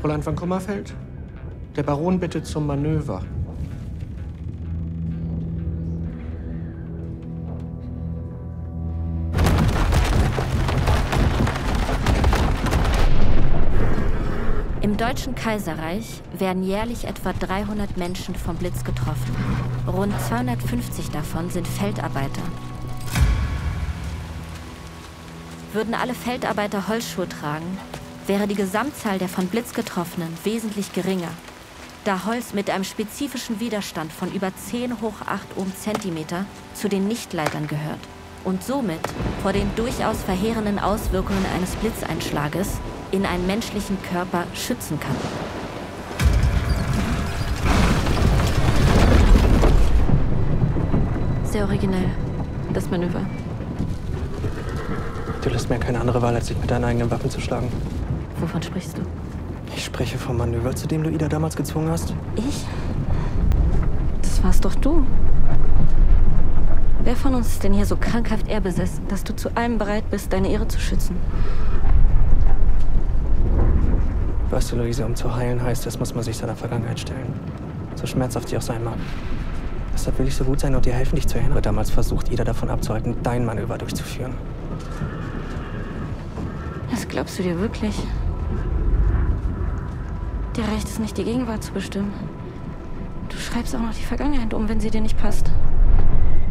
Fräulein von Kummerfeld, der Baron bittet zum Manöver. Im Deutschen Kaiserreich werden jährlich etwa 300 Menschen vom Blitz getroffen. Rund 250 davon sind Feldarbeiter. Würden alle Feldarbeiter Holzschuhe tragen, wäre die Gesamtzahl der von Blitz Getroffenen wesentlich geringer, da Holz mit einem spezifischen Widerstand von über 10 hoch 8 Ohmzentimeter zu den Nichtleitern gehört und somit vor den durchaus verheerenden Auswirkungen eines Blitzeinschlages in einen menschlichen Körper schützen kann. Sehr originell, das Manöver. Du lässt mir keine andere Wahl, als dich mit deinen eigenen Waffen zu schlagen. Wovon sprichst du? Ich spreche vom Manöver, zu dem du Ida damals gezwungen hast. Ich? Das warst doch du. Wer von uns ist denn hier so krankhaft ehrbesessen, dass du zu allem bereit bist, deine Ehre zu schützen? Weißt du, Luise, um zu heilen heißt es, muss man sich seiner Vergangenheit stellen. So schmerzhaft sie auch sein mag. Deshalb will ich so gut sein und dir helfen, dich zu erinnern. Damals versucht, Ida davon abzuhalten, dein Manöver durchzuführen. Das glaubst du dir wirklich? Dir reicht es nicht, die Gegenwart zu bestimmen. Du schreibst auch noch die Vergangenheit um, wenn sie dir nicht passt.